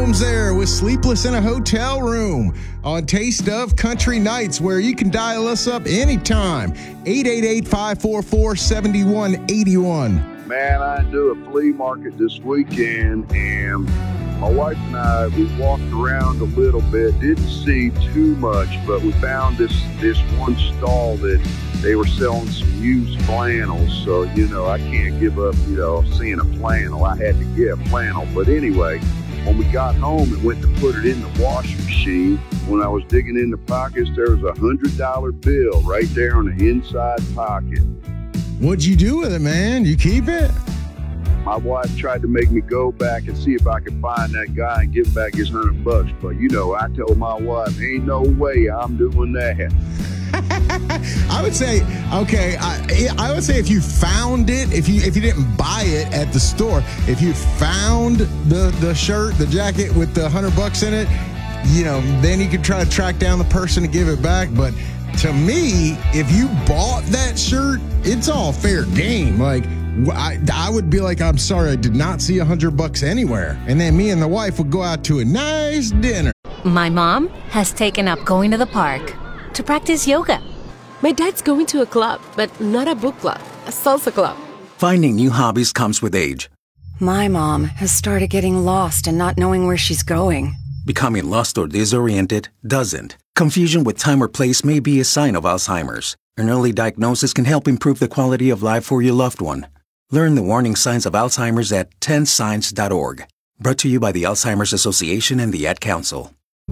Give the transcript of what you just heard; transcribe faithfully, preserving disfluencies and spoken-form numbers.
Holmes there with Sleepless in a Hotel Room on Taste of Country Nights, where you can dial us up anytime. eight eight eight, five four four, seven one eight one. Man, I do a flea market this weekend, and my wife and I, we walked around a little bit, didn't see too much, but we found this, this one stall that they were selling some used flannels. So, you know, I can't give up, you know, seeing a flannel. I had to get a flannel. But anyway, when we got home and went to put it in the washing machine, when I was digging in the pockets, there was a one hundred dollar bill right there on the inside pocket. What'd you do with it, man? You keep it? My wife tried to make me go back and see if I could find that guy and give him back his hundred bucks. But, you know, I told my wife, ain't no way I'm doing that. I would say, okay, I, I would say if you found it, if you if you didn't buy it at the store, if you found the, the shirt, the jacket with the hundred bucks in it, you know, then you could try to track down the person to give it back. But to me, if you bought that shirt, it's all fair game. Like, I, I would be like, I'm sorry, I did not see a hundred bucks anywhere. And then me and the wife would go out to a nice dinner. My mom has taken up going to the park to practice yoga. My dad's going to a club, but not a book club, a salsa club. Finding new hobbies comes with age. My mom has started getting lost and not knowing where she's going. Becoming lost or disoriented doesn't. Confusion with time or place may be a sign of Alzheimer's. An early diagnosis can help improve the quality of life for your loved one. Learn the warning signs of Alzheimer's at ten signs dot org. Brought to you by the Alzheimer's Association and the Ad Council.